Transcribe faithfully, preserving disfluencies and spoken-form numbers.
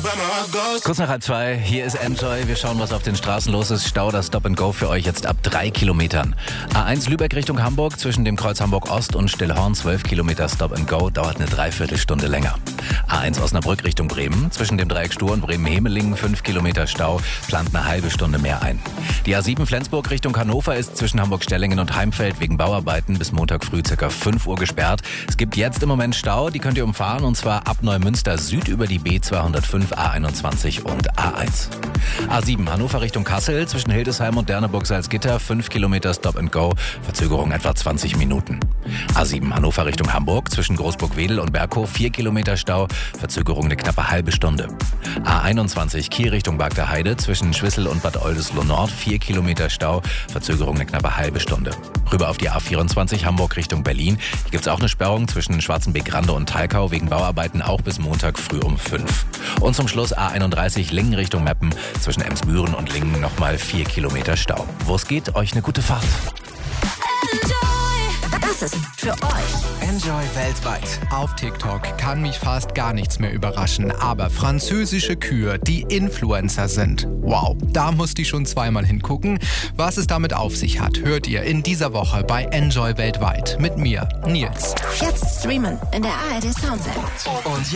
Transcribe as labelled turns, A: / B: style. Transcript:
A: Kurz nach halb zwei, hier ist Enjoy. Wir schauen, was auf den Straßen los ist. Stau, das Stop and Go für euch jetzt ab drei Kilometern. A eins Lübeck Richtung Hamburg, zwischen dem Kreuz Hamburg Ost und Stillhorn, zwölf Kilometer Stop and Go, dauert eine Dreiviertelstunde länger. A eins Osnabrück Richtung Bremen, zwischen dem Dreieck Stur und Bremen-Hemelingen, fünf Kilometer Stau, plant eine halbe Stunde mehr ein. Die A sieben Flensburg Richtung Hannover ist zwischen Hamburg-Stellingen und Heimfeld wegen Bauarbeiten bis Montag früh ca. fünf Uhr gesperrt. Es gibt jetzt im Moment Stau, die könnt ihr umfahren, und zwar ab Neumünster Süd über die B zweihundertfünf, A einundzwanzig und A eins. A sieben Hannover Richtung Kassel, zwischen Hildesheim und Derneburg-Salzgitter, fünf Kilometer Stop and Go, Verzögerung etwa zwanzig Minuten. A sieben Hannover Richtung Hamburg, zwischen Großburg-Wedel und Berghof, vier Kilometer Stau, Verzögerung eine knappe halbe Stunde. A einundzwanzig Kiel Richtung Bagder Heide, zwischen Schwissel und Bad Oldesloe Nord, vier Kilometer Stau, Verzögerung eine knappe halbe Stunde. Rüber auf die A vierundzwanzig Hamburg Richtung Berlin. Hier gibt es auch eine Sperrung zwischen Schwarzenbeck-Rande und Thalkau wegen Bauarbeiten, auch bis Montag früh um fünf. Und zum Schluss A einunddreißig Lingen Richtung Meppen, zwischen Emsbüren und Lingen nochmal vier Kilometer Stau. Wo es geht, euch eine gute Fahrt.
B: Das ist für euch.
C: Enjoy weltweit. Auf TikTok kann mich fast gar nichts mehr überraschen, aber französische Kühe, die Influencer sind. Wow, da musste ich schon zweimal hingucken. Was es damit auf sich hat, hört ihr in dieser Woche bei Enjoy weltweit mit mir, Nils.
B: Jetzt streamen in der A R D Soundsend.
C: Und